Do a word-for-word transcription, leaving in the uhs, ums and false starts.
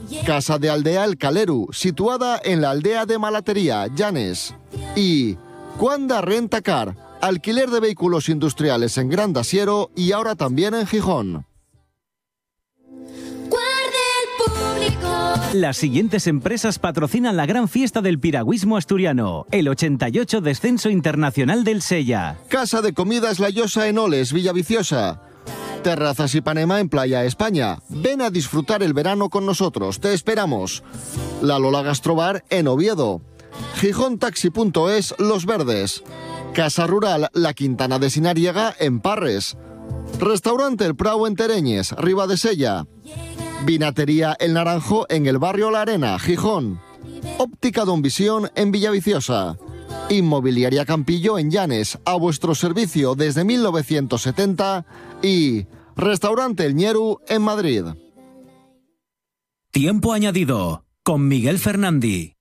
Casa de Aldea El Caleru, situada en la aldea de Malatería, Llanes. Y Cuanda Rentacar, alquiler de vehículos industriales en Gran Dasiero y ahora también en Gijón. Las siguientes empresas patrocinan la gran fiesta del piragüismo asturiano, el ochenta y ocho Descenso Internacional del Sella. Casa de Comidas La Llosa en Oles, Villaviciosa. Terrazas y Panema en Playa España. Ven a disfrutar el verano con nosotros, te esperamos. La Lola Gastrobar en Oviedo. Gijón Taxi punto es Los Verdes. Casa Rural La Quintana de Sinariega en Parres. Restaurante El Prau en Tereñes, Ribadesella. Vinatería El Naranjo en el barrio La Arena, Gijón. Óptica Don Visión en Villaviciosa. Inmobiliaria Campillo en Llanes, a vuestro servicio desde mil novecientos setenta. Y Restaurante El Ñeru en Madrid. Tiempo añadido con Miguel Fernandi.